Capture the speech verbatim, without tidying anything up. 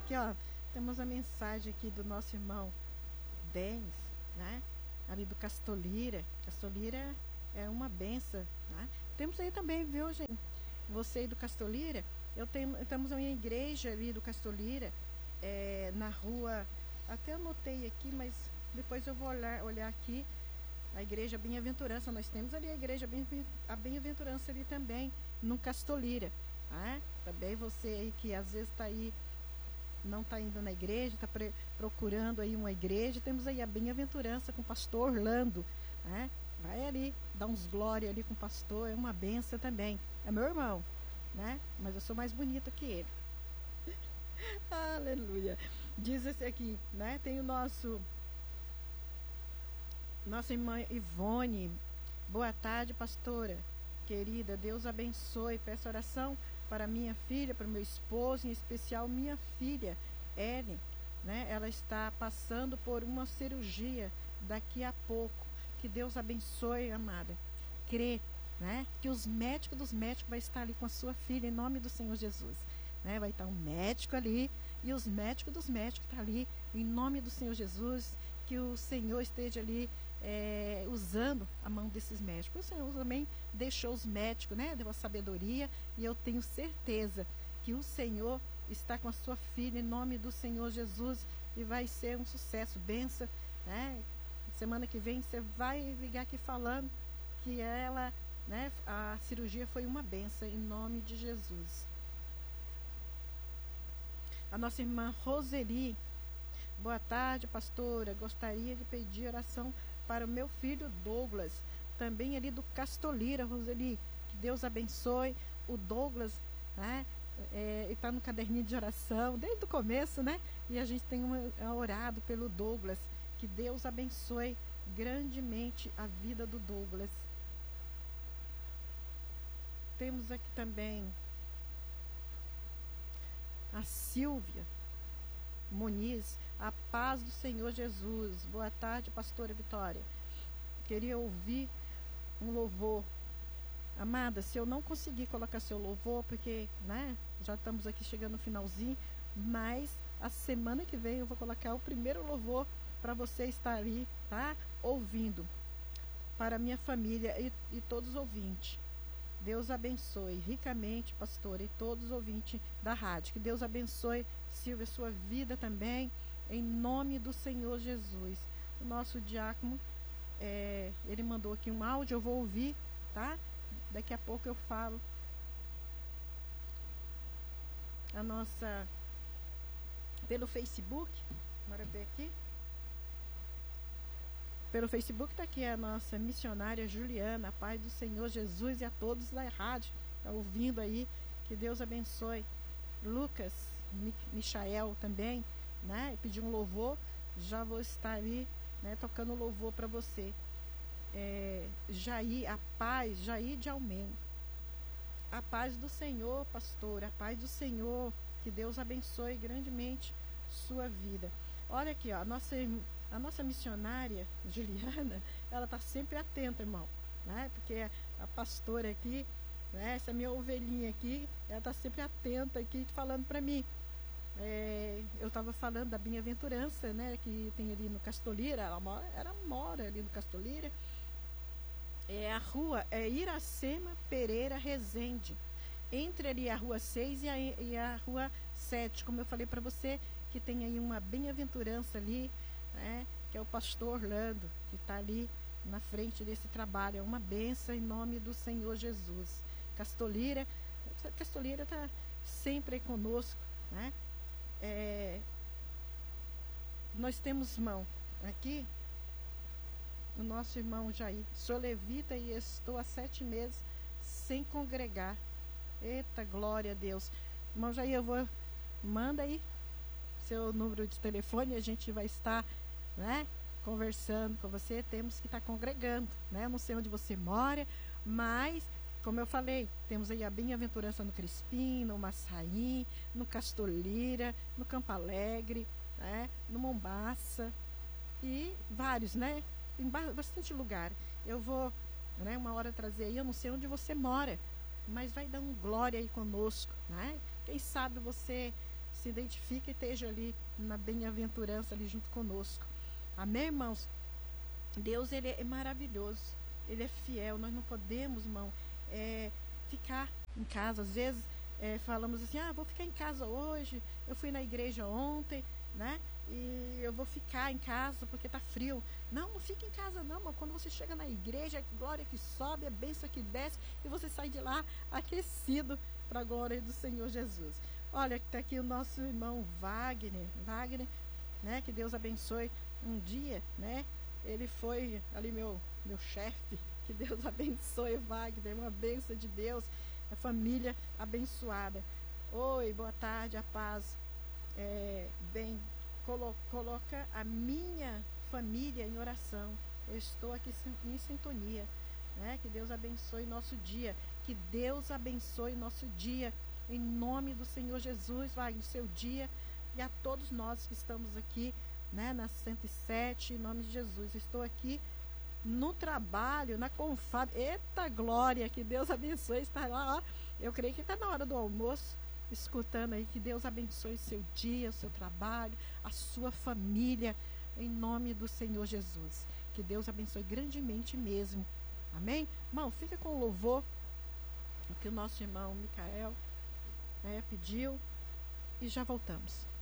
Aqui, ó, temos a mensagem aqui do nosso irmão Denis, né? Ali do Castolira. Castolira é uma benção, né? Temos aí também, viu, gente? Você aí do Castolira, eu tenho, temos uma igreja ali do Castolira, é, na rua, até anotei aqui, mas depois eu vou olhar, olhar aqui, a igreja Bem-aventurança. Nós temos ali a igreja Bem, a Bem-aventurança ali também, no Castolira, né? Também você aí que às vezes está aí, não está indo na igreja, está procurando aí uma igreja, temos aí a Bem-aventurança com o pastor Orlando, né? Vai ali, dá uns glória ali com o pastor, é uma benção também. É meu irmão, né? Mas eu sou mais bonita que ele. Aleluia. Diz esse aqui, né? Tem o nosso nossa irmã Ivone. Boa tarde, pastora querida, Deus abençoe. Peço oração para minha filha, para o meu esposo, em especial minha filha Ellen, né? Ela está passando por uma cirurgia daqui a pouco. Que Deus abençoe, amada. Crê, né? Que os médicos dos médicos vai estar ali com a sua filha, em nome do Senhor Jesus, né? Vai estar um médico ali e os médicos dos médicos estão ali, em nome do Senhor Jesus. Que o Senhor esteja ali é, usando a mão desses médicos. O Senhor também deixou os médicos, né? Deu a sabedoria, e eu tenho certeza que o Senhor está com a sua filha, em nome do Senhor Jesus, e vai ser um sucesso, benção, né? Semana que vem você vai ligar aqui falando que ela, né, a cirurgia foi uma benção, em nome de Jesus. A nossa irmã Roseli. Boa tarde, pastora. Gostaria de pedir oração para o meu filho Douglas, também ali do Castolira, Roseli. Que Deus abençoe o Douglas, né? É, ele está no caderninho de oração desde o começo, né? E a gente tem uma, orado pelo Douglas. Que Deus abençoe grandemente a vida do Douglas. Temos aqui também a Silvia Muniz. A paz do Senhor Jesus. Boa tarde, pastora Vitória. Queria ouvir um louvor. Amada, se eu não conseguir colocar seu louvor, porque, né, já estamos aqui chegando no finalzinho, mas a semana que vem eu vou colocar o primeiro louvor para você estar ali, tá? Ouvindo. Para minha família e, e todos os ouvintes. Deus abençoe ricamente, pastor, e todos os ouvintes da rádio. Que Deus abençoe, Silvia, sua vida também, em nome do Senhor Jesus. O nosso diácono, é, ele mandou aqui um áudio, eu vou ouvir, tá? Daqui a pouco eu falo. A nossa, pelo Facebook, bora ver aqui. Pelo Facebook está aqui a nossa missionária Juliana. A paz do Senhor Jesus e a todos da rádio. Está ouvindo aí. Que Deus abençoe. Lucas Michael também, né? Pediu um louvor. Já vou estar ali, né, tocando louvor para você. É, Jair, a paz, Jair de Almeida. A paz do Senhor, pastor. A paz do Senhor. Que Deus abençoe grandemente sua vida. Olha aqui, ó, a nossa A nossa missionária, Juliana, ela está sempre atenta, irmão, né? Porque a pastora aqui, né, essa minha ovelhinha aqui, ela está sempre atenta aqui, falando para mim. É, eu estava falando da Bem-aventurança, né, que tem ali no Castolira, ela mora, ela mora ali no Castolira. É, a rua é Iracema Pereira Rezende. Entre ali a rua seis e a, e a rua sete, como eu falei para você, que tem aí uma Bem-aventurança ali, né, que é o pastor Orlando, que está ali na frente desse trabalho. É uma benção em nome do Senhor Jesus. Castolira, Castolira está sempre aí conosco, né? É, nós temos, irmão, aqui, o nosso irmão Jair. Sou levita e estou há sete meses sem congregar. Eita, glória a Deus. Irmão Jair, eu vou, manda aí seu número de telefone, a gente vai estar, né, conversando com você. Temos que estar congregando, né? Eu não sei onde você mora, mas, como eu falei, temos aí a Bem-aventurança no Crispim, no Maçaí, no Castolira, no Campo Alegre, né, no Mombaça e vários, né? Em bastante lugar. Eu vou, né, uma hora trazer aí, eu não sei onde você mora, mas vai dando glória aí conosco, né? Quem sabe você se identifique e esteja ali na bem-aventurança ali junto conosco. Amém, irmãos? Deus, ele é maravilhoso, ele é fiel. Nós não podemos, irmão, é, ficar em casa. Às vezes é, falamos assim, ah, vou ficar em casa hoje, eu fui na igreja ontem, né? E eu vou ficar em casa porque tá frio. Não, não fica em casa não, mas quando você chega na igreja, é glória que sobe, é bênção que desce, e você sai de lá aquecido para a glória do Senhor Jesus. Olha, está aqui o nosso irmão Wagner, Wagner, né? Que Deus abençoe. Um dia, né? Ele foi ali meu, meu chefe. Que Deus abençoe, Wagner, uma bênção de Deus, a família abençoada. Oi, boa tarde, a paz. É, bem, colo, coloca a minha família em oração. Eu estou aqui em sintonia, né? Que Deus abençoe nosso dia. Que Deus abençoe nosso dia. Em nome do Senhor Jesus, vai no seu dia. E a todos nós que estamos aqui, né, na cento e sete, em nome de Jesus. Estou aqui no trabalho, na Confab. Eita glória, que Deus abençoe. Está lá, ó. Eu creio que está na hora do almoço, escutando aí. Que Deus abençoe seu dia, seu trabalho, a sua família, em nome do Senhor Jesus. Que Deus abençoe grandemente mesmo. Amém? Irmão, fica com o louvor que o nosso irmão Micael, né, pediu, e já voltamos.